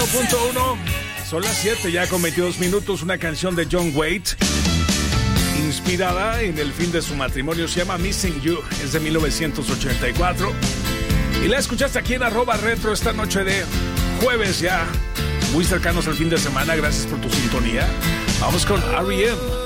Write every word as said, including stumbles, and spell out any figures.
uno punto uno. Son las siete ya con veintidós minutos. Una canción de John Waite, inspirada en el fin de su matrimonio. Se llama Missing You. Es de mil novecientos ochenta y cuatro. Y la escuchaste aquí en arroba retro esta noche de jueves ya. Muy cercanos al fin de semana. Gracias por tu sintonía. Vamos con R E M.